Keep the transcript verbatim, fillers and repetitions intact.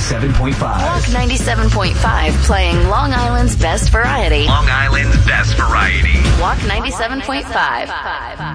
ninety-seven point five. Walk ninety-seven point five, playing Long Island's best variety. Long Island's best variety. Walk ninety-seven point five.